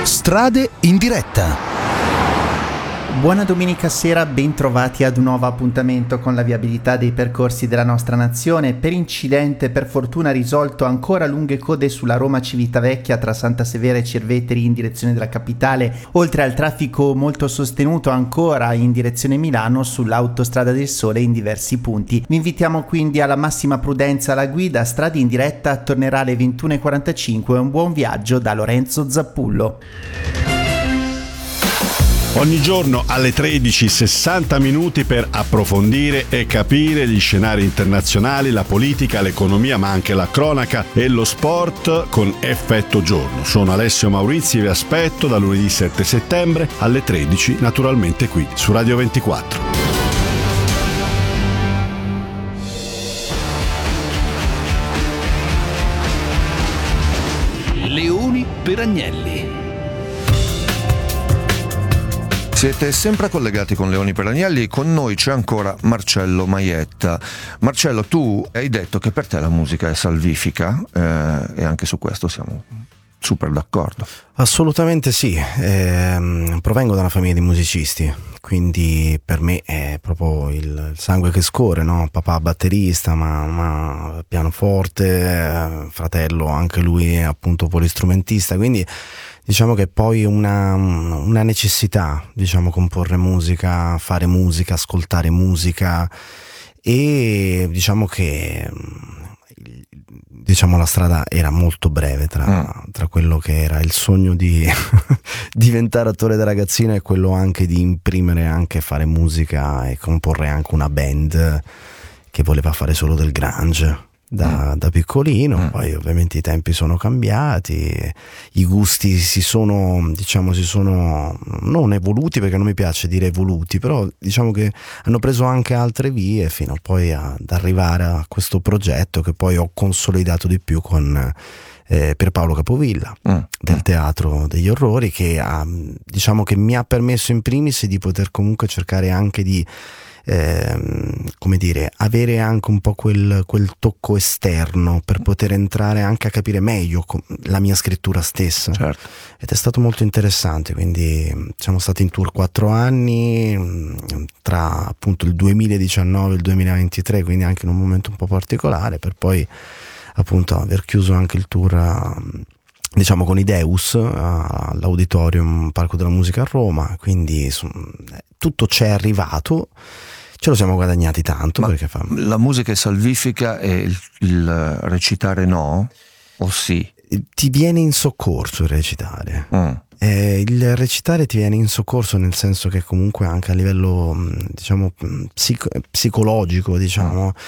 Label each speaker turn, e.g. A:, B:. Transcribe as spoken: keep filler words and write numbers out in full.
A: Strade in diretta.
B: Buona domenica sera, ben trovati ad un nuovo appuntamento con la viabilità dei percorsi della nostra nazione. Per incidente, per fortuna risolto, ancora lunghe code sulla Roma Civitavecchia tra Santa Severa e Cerveteri in direzione della capitale, oltre al traffico molto sostenuto ancora in direzione Milano sull'Autostrada del Sole in diversi punti. Vi invitiamo quindi alla massima prudenza alla guida. Strade in diretta tornerà alle ventuno e quarantacinque. Un buon viaggio da Lorenzo Zappullo.
C: Ogni giorno alle tredici sessanta minuti per approfondire e capire gli scenari internazionali, la politica, l'economia, ma anche la cronaca e lo sport con Effetto Giorno. Sono Alessio Maurizi e vi aspetto da lunedì sette settembre alle tredici, naturalmente qui su Radio ventiquattro.
A: Leoni per Agnelli.
D: Siete sempre collegati con Leoni per Agnelli, con noi c'è ancora Marcello Maietta. Marcello, tu hai detto che per te la musica è salvifica eh, e anche su questo siamo super d'accordo.
E: Assolutamente sì, eh, provengo da una famiglia di musicisti, quindi per me è proprio il sangue che scorre, no? Papà batterista, mamma pianoforte, eh, fratello anche lui è appunto polistrumentista, quindi diciamo che poi una, una necessità, diciamo, comporre musica, fare musica, ascoltare musica, e diciamo che diciamo la strada era molto breve tra, mm. tra quello che era il sogno di diventare attore da ragazzino e quello anche di imprimere, anche fare musica e comporre anche una band che voleva fare solo del grunge. Da, mm. da piccolino, mm. poi ovviamente i tempi sono cambiati, i gusti si sono, diciamo, si sono non evoluti, perché non mi piace dire evoluti, però diciamo che hanno preso anche altre vie fino poi ad arrivare a questo progetto che poi ho consolidato di più con eh, Pierpaolo Capovilla mm. del Teatro degli Orrori, che ha, diciamo che mi ha permesso in primis di poter comunque cercare anche di Eh, come dire, avere anche un po' quel, quel tocco esterno per poter entrare anche a capire meglio la mia scrittura stessa.
D: Certo.
E: Ed è stato molto interessante, quindi siamo stati in tour quattro anni tra appunto il duemiladiciannove e il duemilaventitré, quindi anche in un momento un po' particolare, per poi appunto aver chiuso anche il tour diciamo con i Deus all'Auditorium Parco della Musica a Roma, quindi tutto c'è arrivato. Ce lo siamo guadagnati tanto.
D: Ma
E: perché fa...
D: la musica è salvifica e il, il recitare no? O sì?
E: Ti viene in soccorso il recitare.
D: Mm.
E: Eh, il recitare ti viene in soccorso nel senso che comunque anche a livello diciamo psico- psicologico, diciamo,